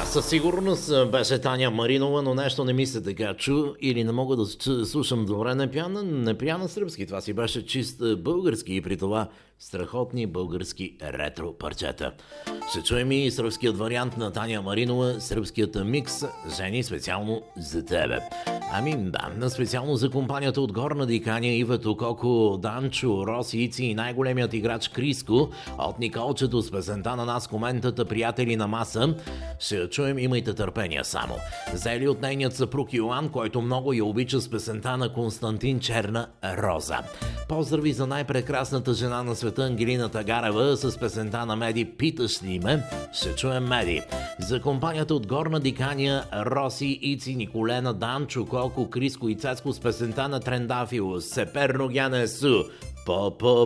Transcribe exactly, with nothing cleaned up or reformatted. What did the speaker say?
Със сигурност беше Таня Маринова, но нещо не ми се така чу или не мога да чу- слушам добре. Не пя на, не пя на сръбски, това си беше чист български и при това страхотни български ретро парчета. Ще чуем и сръбският вариант на Таня Маринова, сръбският микс "Жени специално за тебе". Ами да, специално за компанията от Горна Диканя, Ивето, Коко, Данчо, Роси, Ици и най-големият играч Криско от Николчето с песента на нас коментата "Приятели на маса". Ще я чуем, имайте търпение само. Зели от нейният съпруг Йоан, който много я обича с песента на Константин "Черна роза". Поздрави за най-прекрасната жена на света Ангелина Тагарева с песента на Меди "Питаш ли ме". Ще чуем Меди. За компанията от Горна Диканя, Роси, Ици, Николена, Данчо, Колко, Криско и Цецко с песента на Трендафил "Сеперно гяне су". По-по